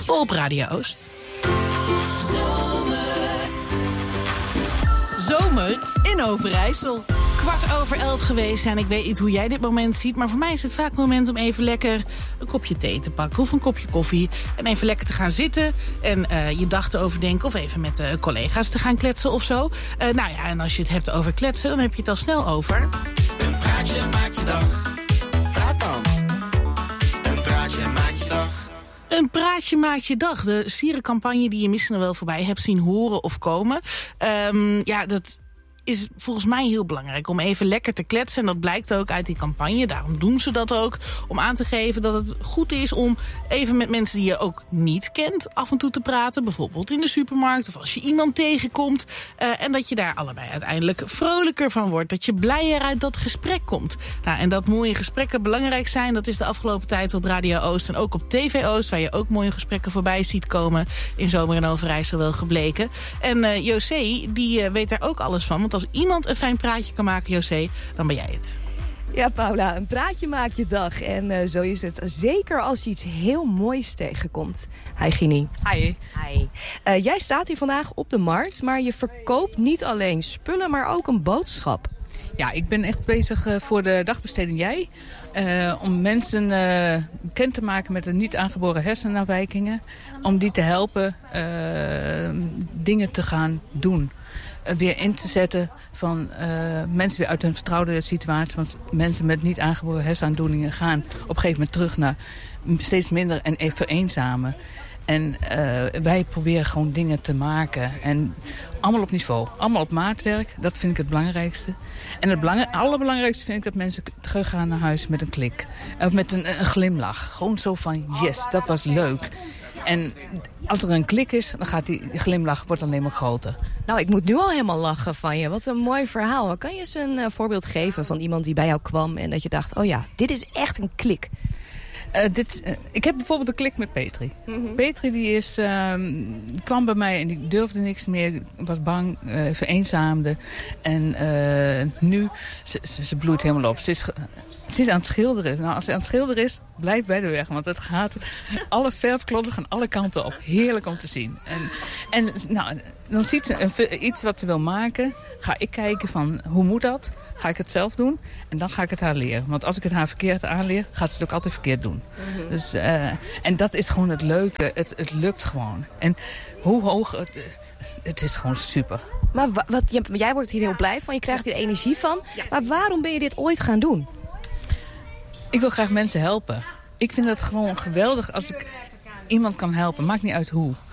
op Radio Oost. Zomer in Overijssel. 11:15 geweest en ik weet niet hoe jij dit moment ziet, maar voor mij is het vaak het moment om even lekker een kopje thee te pakken of een kopje koffie en even lekker te gaan zitten en je dag te overdenken of even met collega's te gaan kletsen of zo. Nou ja, en als je het hebt over kletsen, dan heb je het al snel over. Een praatje maakt je dag. Praat dan. Een praatje maakt je dag. Een praatje maakt je dag. De sierencampagne die je misschien nog wel voorbij hebt zien horen of komen. Ja, dat is volgens mij heel belangrijk om even lekker te kletsen. En dat blijkt ook uit die campagne. Daarom doen ze dat ook. Om aan te geven dat het goed is om even met mensen die je ook niet kent af en toe te praten. Bijvoorbeeld in de supermarkt of als je iemand tegenkomt. En dat je daar allebei uiteindelijk vrolijker van wordt. Dat je blijer uit dat gesprek komt. Nou, en dat mooie gesprekken belangrijk zijn, dat is de afgelopen tijd op Radio Oost en ook op TV Oost, waar je ook mooie gesprekken voorbij ziet komen in Zomer in Overijssel wel gebleken. En José, die weet daar ook alles van. Want als iemand een fijn praatje kan maken, José, dan ben jij het. Ja, Paula, een praatje maakt je dag. En zo is het zeker als je iets heel moois tegenkomt. Hi, Gini. Hi. Hi. Jij staat hier vandaag op de markt, maar je verkoopt niet alleen spullen, maar ook een boodschap. Ja, ik ben echt bezig voor de dagbesteding Jij. Om mensen bekend te maken met de niet aangeboren hersenafwijkingen. Om die te helpen dingen te gaan doen. Weer in te zetten van mensen weer uit hun vertrouwde situatie. Want mensen met niet aangeboren hersenaandoeningen gaan op een gegeven moment terug naar steeds minder en vereenzamen. En wij proberen gewoon dingen te maken. En allemaal op niveau. Allemaal op maatwerk. Dat vind ik het belangrijkste. En het allerbelangrijkste vind ik dat mensen teruggaan naar huis met een klik. Of met een glimlach. Gewoon zo van yes, dat was leuk. En als er een klik is, dan gaat die glimlach wordt alleen maar groter. Nou, ik moet nu al helemaal lachen van je. Wat een mooi verhaal. Kan je eens een voorbeeld geven van iemand die bij jou kwam en dat je dacht, oh ja, dit is echt een klik. Ik heb bijvoorbeeld een klik met Petri. Mm-hmm. Petri die kwam bij mij en die durfde niks meer. Was bang, vereenzaamde. En nu, ze bloeit helemaal op. Ze is aan het schilderen. Nou, als ze aan het schilderen is, blijf bij de weg. Want het gaat, alle verfklotten gaan alle kanten op. Heerlijk om te zien. En nou, dan ziet ze iets wat ze wil maken. Ga ik kijken van, hoe moet dat? Ga ik het zelf doen? En dan ga ik het haar leren. Want als ik het haar verkeerd aanleer, gaat ze het ook altijd verkeerd doen. Mm-hmm. Dus, en dat is gewoon het leuke. Het lukt gewoon. En hoe hoog, het is gewoon super. Maar jij wordt hier heel blij van. Je krijgt hier energie van. Ja. Maar waarom ben je dit ooit gaan doen? Ik wil graag mensen helpen. Ik vind het gewoon geweldig als ik iemand kan helpen. Maakt niet uit hoe.